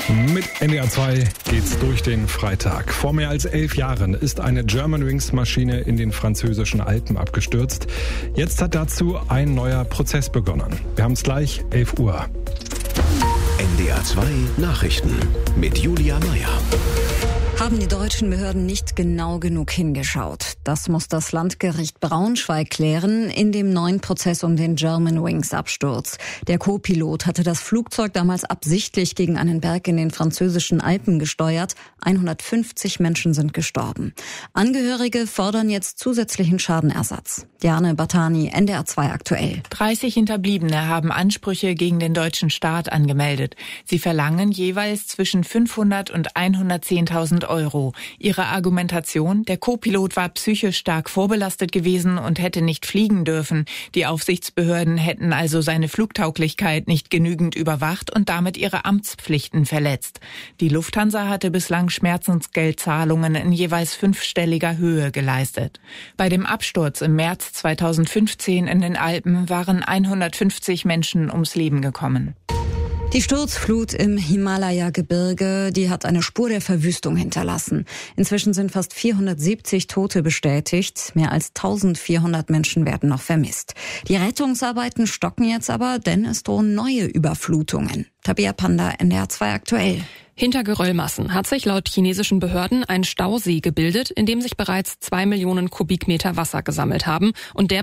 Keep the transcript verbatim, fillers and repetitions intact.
Mit N D R zwei geht's durch den Freitag. Vor mehr als elf Jahren ist eine Germanwings-Maschine in den französischen Alpen abgestürzt. Jetzt hat dazu ein neuer Prozess begonnen. Wir haben es gleich, elf Uhr. N D R zwei Nachrichten mit Julia Meyer. Haben die deutschen Behörden nicht genau genug hingeschaut? Das muss das Landgericht Braunschweig klären in dem neuen Prozess um den Germanwings-Absturz. Der Co-Pilot hatte das Flugzeug damals absichtlich gegen einen Berg in den französischen Alpen gesteuert. hundertfünfzig Menschen sind gestorben. Angehörige fordern jetzt zusätzlichen Schadenersatz. Diane Batani, N D R zwei aktuell. dreißig Hinterbliebene haben Ansprüche gegen den deutschen Staat angemeldet. Sie verlangen jeweils zwischen fünfhundert und hundertzehntausend Euro. Ihre Argumentation: Der Co-Pilot war psychisch stark vorbelastet gewesen und hätte nicht fliegen dürfen. Die Aufsichtsbehörden hätten also seine Flugtauglichkeit nicht genügend überwacht und damit ihre Amtspflichten verletzt. Die Lufthansa hatte bislang Schmerzensgeldzahlungen in jeweils fünfstelliger Höhe geleistet. Bei dem Absturz im März zweitausendfünfzehn in den Alpen waren hundertfünfzig Menschen ums Leben gekommen. Die Sturzflut im Himalaya-Gebirge, die hat eine Spur der Verwüstung hinterlassen. Inzwischen sind fast vierhundertsiebzig Tote bestätigt. Mehr als eintausendvierhundert Menschen werden noch vermisst. Die Rettungsarbeiten stocken jetzt aber, denn es drohen neue Überflutungen. Tabea Panda, N D R zwei aktuell. Hinter Geröllmassen hat sich laut chinesischen Behörden ein Stausee gebildet, in dem sich bereits zwei Millionen Kubikmeter Wasser gesammelt haben und der